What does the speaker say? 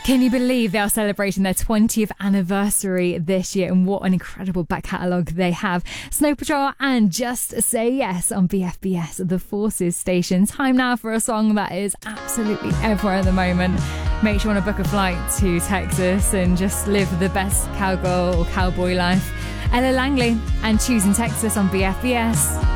Can you believe they are celebrating their 20th anniversary this year, and what an incredible back catalogue they have. Snow Patrol and Just Say Yes on BFBS, the Forces station. Time now for a song that is absolutely everywhere at the moment. Make sure you want to book a flight to Texas and just live the best cowgirl or cowboy life. Ella Langley and Choosing Texas on BFBS.